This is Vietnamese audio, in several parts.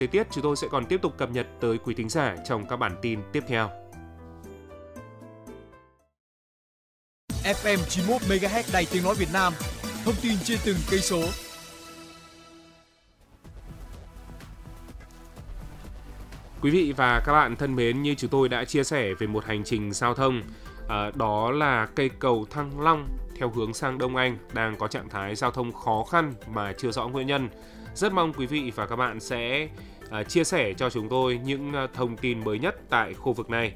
Thời tiết chúng tôi sẽ còn tiếp tục cập nhật tới quý thính giả trong các bản tin tiếp theo. FM 91 MHz Đài Tiếng nói Việt Nam. Thông tin trên từng cây số. Quý vị và các bạn thân mến, như chúng tôi đã chia sẻ về một hành trình giao thông, đó là cây cầu Thăng Long theo hướng sang Đông Anh đang có trạng thái giao thông khó khăn mà chưa rõ nguyên nhân. Rất mong quý vị và các bạn sẽ chia sẻ cho chúng tôi những thông tin mới nhất tại khu vực này.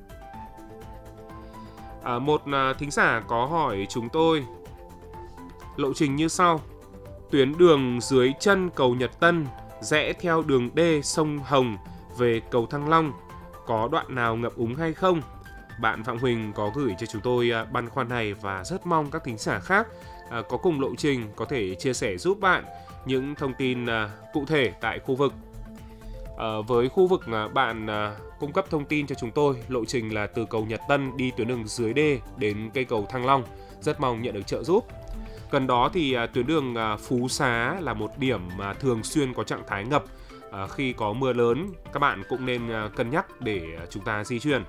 Một thính giả có hỏi chúng tôi lộ trình như sau: tuyến đường dưới chân cầu Nhật Tân rẽ theo đường D sông Hồng về cầu Thăng Long có đoạn nào ngập úng hay không? Bạn Phạm Huỳnh có gửi cho chúng tôi băn khoăn này và rất mong các thính giả khác có cùng lộ trình có thể chia sẻ giúp bạn những thông tin cụ thể tại khu vực. Với khu vực bạn cung cấp thông tin cho chúng tôi, lộ trình là từ cầu Nhật Tân đi tuyến đường dưới D đến cây cầu Thăng Long, rất mong nhận được trợ giúp. Gần đó thì tuyến đường Phú Xá là một điểm mà thường xuyên có trạng thái ngập. Khi có mưa lớn, các bạn cũng nên cân nhắc để chúng ta di chuyển.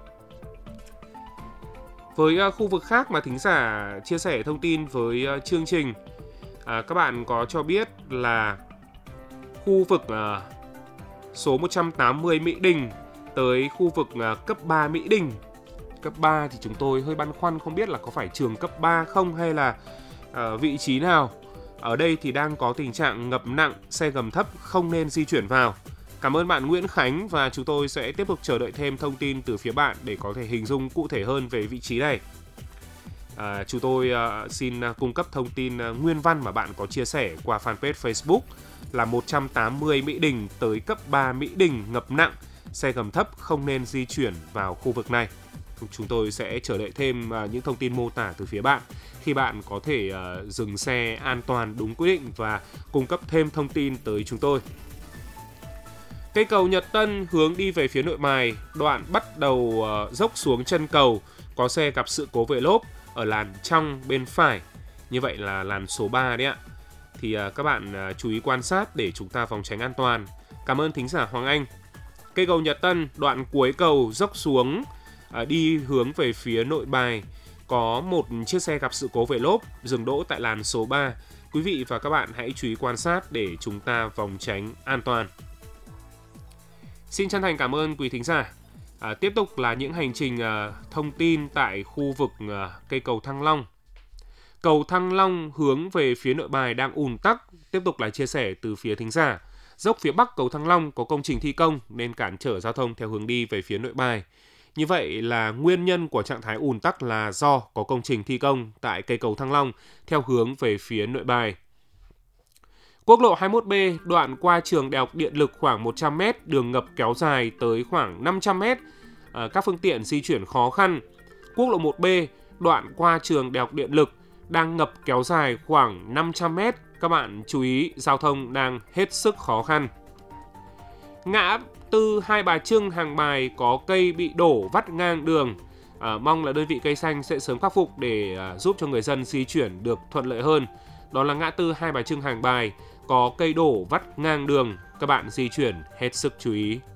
Với khu vực khác mà thính giả chia sẻ thông tin với chương trình, các bạn có cho biết là khu vực số 180 Mỹ Đình tới khu vực cấp 3 Mỹ Đình. Cấp 3 thì chúng tôi hơi băn khoăn không biết là có phải trường cấp 3 không hay là vị trí nào. Ở đây thì đang có tình trạng ngập nặng, xe gầm thấp không nên di chuyển vào. Cảm ơn bạn Nguyễn Khánh và chúng tôi sẽ tiếp tục chờ đợi thêm thông tin từ phía bạn để có thể hình dung cụ thể hơn về vị trí này. Chúng tôi xin cung cấp thông tin nguyên văn mà bạn có chia sẻ qua fanpage Facebook là 180 Mỹ Đình tới cấp 3 Mỹ Đình ngập nặng, xe gầm thấp không nên di chuyển vào khu vực này. Chúng tôi sẽ chờ đợi thêm những thông tin mô tả từ phía bạn khi bạn có thể dừng xe an toàn đúng quy định và cung cấp thêm thông tin tới chúng tôi. Cây cầu Nhật Tân hướng đi về phía Nội Bài, đoạn bắt đầu dốc xuống chân cầu, có xe gặp sự cố về lốp ở làn trong bên phải. Như vậy là làn số 3 đấy ạ. Thì các bạn chú ý quan sát để chúng ta phòng tránh an toàn. Cảm ơn thính giả Hoàng Anh. Cây cầu Nhật Tân, đoạn cuối cầu dốc xuống đi hướng về phía Nội Bài, có một chiếc xe gặp sự cố về lốp dừng đỗ tại làn số 3. Quý vị và các bạn hãy chú ý quan sát để chúng ta phòng tránh an toàn. Xin chân thành cảm ơn quý thính giả. Tiếp tục là những hành trình thông tin tại khu vực cây cầu Thăng Long. Cầu Thăng Long hướng về phía Nội Bài đang ùn tắc. Tiếp tục là chia sẻ từ phía thính giả. Dốc phía bắc cầu Thăng Long có công trình thi công nên cản trở giao thông theo hướng đi về phía Nội Bài. Như vậy là nguyên nhân của trạng thái ùn tắc là do có công trình thi công tại cây cầu Thăng Long theo hướng về phía Nội Bài. Quốc lộ 21B đoạn qua trường Đại học Điện lực khoảng 100m, đường ngập kéo dài tới khoảng 500m, các phương tiện di chuyển khó khăn. Quốc lộ 1B đoạn qua trường Đại học Điện lực đang ngập kéo dài khoảng 500m, các bạn chú ý giao thông đang hết sức khó khăn. Ngã tư Hai Bà Trưng Hàng Bài có cây bị đổ vắt ngang đường. Mong là đơn vị cây xanh sẽ sớm khắc phục để giúp cho người dân di chuyển được thuận lợi hơn. Đó là ngã tư Hai Bà Trưng Hàng Bài có cây đổ vắt ngang đường, các bạn di chuyển hết sức chú ý.